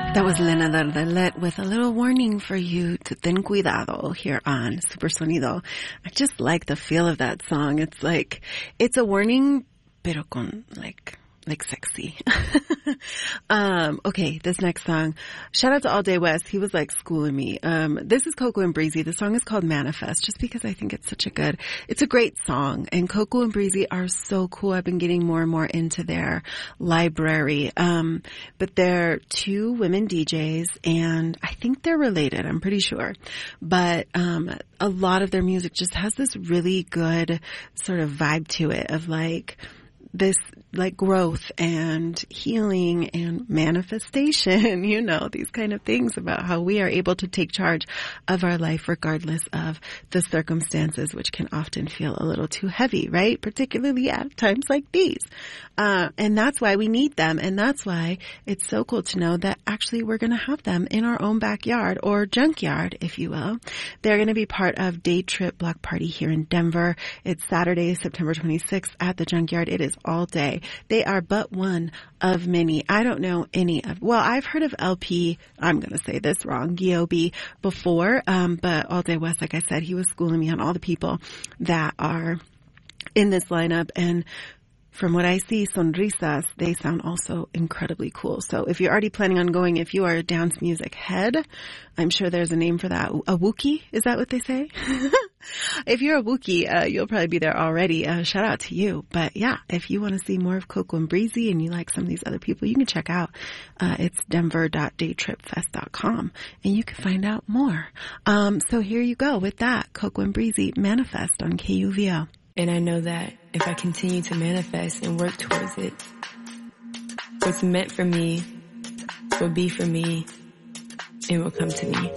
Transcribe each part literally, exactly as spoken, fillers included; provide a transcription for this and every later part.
That was Lena Dardelet with a little warning for you to ten cuidado here on Super Sonido. I just like the feel of that song. It's like, it's a warning, pero con like, like sexy. um, okay, this next song. Shout out to All Day West. He was like schooling me. Um, this is Coco and Breezy. The song is called Manifest, just because I think it's such a good, it's a great song. And Coco and Breezy are so cool. I've been getting more and more into their library. Um, but they're two women D Js, and I think they're related. I'm pretty sure. But, um, a lot of their music just has this really good sort of vibe to it of like, this like growth and healing and manifestation, you know, these kind of things about how we are able to take charge of our life regardless of the circumstances, which can often feel a little too heavy, right? Particularly at times like these. Uh, and that's why we need them. And that's why it's so cool to know that actually we're going to have them in our own backyard or junkyard, if you will. They're going to be part of Day Trip Block Party here in Denver. It's Saturday, September twenty-sixth at the junkyard. It is all day. They are but one of many. I don't know any of, well, I've heard of L P, I'm going to say this wrong, Giobi before, um, but All Day West, like I said, he was schooling me on all the people that are in this lineup. And from what I see, Sonrisas, they sound also incredibly cool. So if you're already planning on going, if you are a dance music head, I'm sure there's a name for that. A Wookiee? Is that what they say? If you're a Wookiee, uh, you'll probably be there already. Uh, shout out to you. But yeah, if you want to see more of Coco and Breezy and you like some of these other people, you can check out, uh, it's denver dot day trip fest dot com and you can find out more. Um, so here you go with that. Coco and Breezy, Manifest on K U V O. And I know that if I continue to manifest and work towards it, what's meant for me will be for me and will come to me.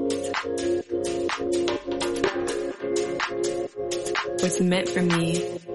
What's meant for me